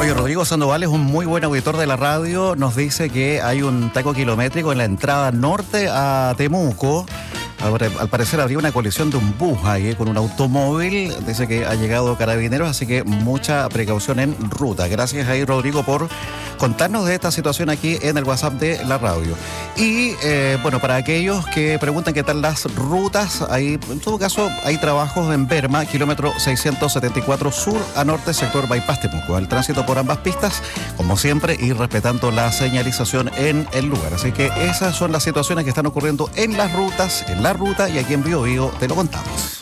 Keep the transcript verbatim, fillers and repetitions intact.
Oye, Rodrigo Sandoval es un muy buen auditor de la radio. Nos dice que hay un taco kilométrico en la entrada norte a Temuco. Ahora, al parecer habría una colisión de un bus ahí eh, con un automóvil. Dice que ha llegado Carabineros, así que mucha precaución en ruta. Gracias ahí, Rodrigo, por contarnos de esta situación aquí en el WhatsApp de la radio. Y eh, bueno, para aquellos que preguntan qué tal las rutas, ahí, en todo caso hay trabajos en Berma, kilómetro seiscientos setenta y cuatro sur a norte, sector Bypass Temuco. El tránsito por ambas pistas, como siempre, y respetando la señalización en el lugar. Así que esas son las situaciones que están ocurriendo en las rutas, en la ruta, y aquí en Bio Bio te lo contamos.